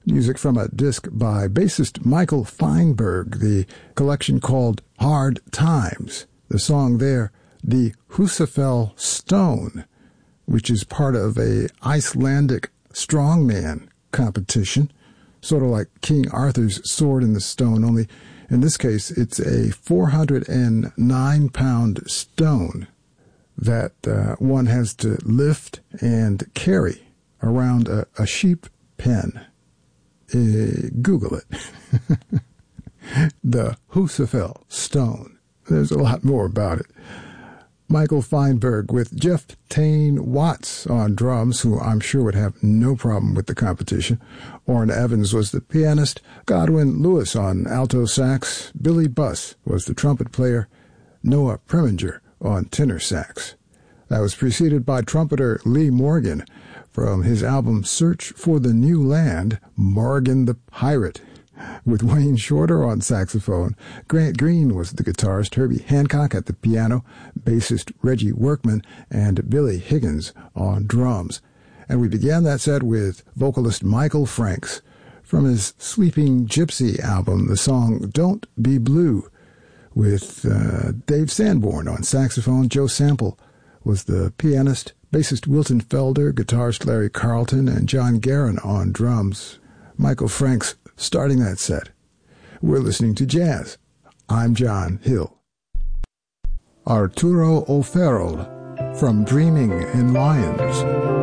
Music from a disc by bassist Michael Feinberg, the collection called Hard Times. The song there, the Husafell Stone, which is part of a Icelandic strongman competition, sort of like King Arthur's Sword in the Stone, only in this case it's a 409-pound stone that one has to lift and carry around a sheep pen. Google it. The Husafell Stone. There's a lot more about it. Michael Feinberg with Jeff Tane Watts on drums, who I'm sure would have no problem with the competition. Orrin Evans was the pianist. Godwin Lewis on alto sax. Billy Buss was the trumpet player. Noah Preminger on tenor sax. That was preceded by trumpeter Lee Morgan from his album Search for the New Land, Morgan the Pirate, with Wayne Shorter on saxophone. Grant Green was the guitarist, Herbie Hancock at the piano, bassist Reggie Workman, and Billy Higgins on drums. And we began that set with vocalist Michael Franks from his Sleeping Gypsy album, the song Don't Be Blue, with Dave Sanborn on saxophone. Joe Sample was the pianist, bassist Wilton Felder, guitarist Larry Carlton, and John Guerin on drums. Michael Franks starting that set. We're listening to jazz. I'm John Hill. Arturo O'Farrell from Dreaming in Lions.